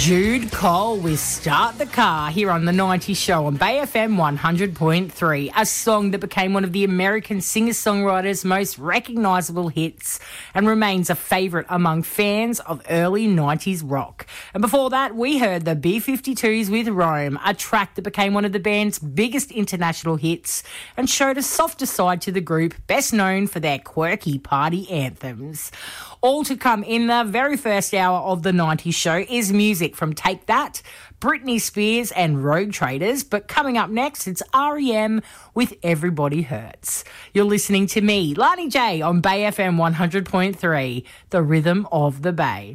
Jude Cole with Start the Car here on The 90s Show on Bay FM 100.3, a song that became one of the American singer-songwriter's most recognisable hits and remains a favourite among fans of early 90s rock. And before that, we heard the B-52s with Rome, a track that became one of the band's biggest international hits and showed a softer side to the group, best known for their quirky party anthems. All to come in the very first hour of The 90s Show is music from Take That, Britney Spears and Rogue Traders. But coming up next, it's R.E.M. with Everybody Hurts. You're listening to me, Lani J, on Bay FM 100.3, the rhythm of the Bay.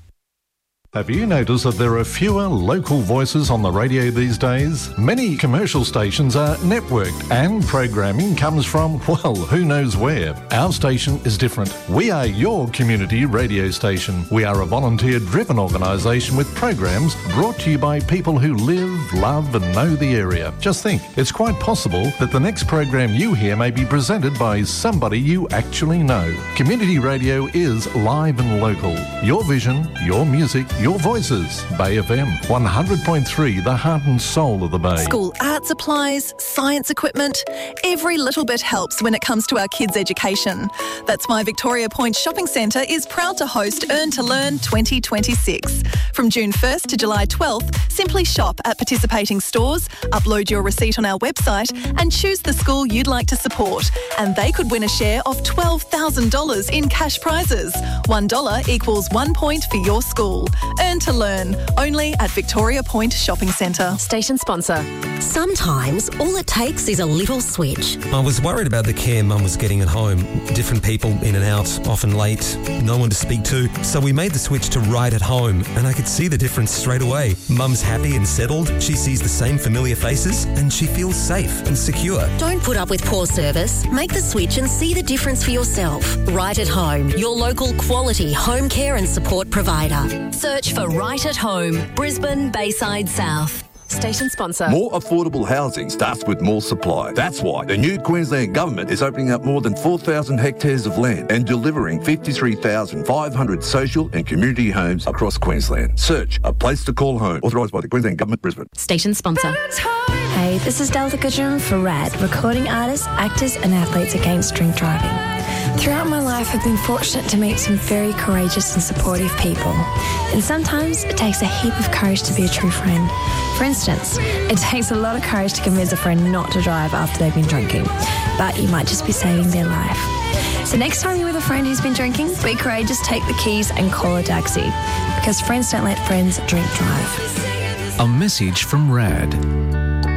Have you noticed that there are fewer local voices on the radio these days? Many commercial stations are networked and programming comes from, well, who knows where. Our station is different. We are your community radio station. We are a volunteer-driven organisation with programs brought to you by people who live, love and know the area. Just think, it's quite possible that the next program you hear may be presented by somebody you actually know. Community radio is live and local. Your vision, your music, your voices. Bay FM 100.3, the heart and soul of the Bay. School art supplies, science equipment, every little bit helps when it comes to our kids' education. That's why Victoria Point Shopping Centre is proud to host Earn to Learn 2026. From June 1st to July 12th, simply shop at participating stores, upload your receipt on our website and choose the school you'd like to support. And they could win a share of $12,000 in cash prizes. $1 equals 1 point for your school. Earn to Learn, only at Victoria Point Shopping Centre. Station sponsor. Sometimes all it takes is a little switch. I was worried about the care Mum was getting at home. Different people in and out, often late, no one to speak to. So we made the switch to Right at Home and I could see the difference straight away. Mum's happy and settled, she sees the same familiar faces and she feels safe and secure. Don't put up with poor service. Make the switch and see the difference for yourself. Right at Home, your local quality home care and support provider. Search for Right at Home, Brisbane, Bayside South. Station sponsor. More affordable housing starts with more supply. That's why the new Queensland Government is opening up more than 4,000 hectares of land and delivering 53,500 social and community homes across Queensland. Search A Place to Call Home. Authorised by the Queensland Government, Brisbane. Station sponsor. Hey, this is Delta Kajum for RAD, recording artists, actors and athletes against drink driving. Throughout my life, I've been fortunate to meet some very courageous and supportive people. And sometimes it takes a heap of courage to be a true friend. For instance, it takes a lot of courage to convince a friend not to drive after they've been drinking, but you might just be saving their life. So next time you're with a friend who's been drinking, be courageous, take the keys and call a taxi, because friends don't let friends drink drive. A message from RAD.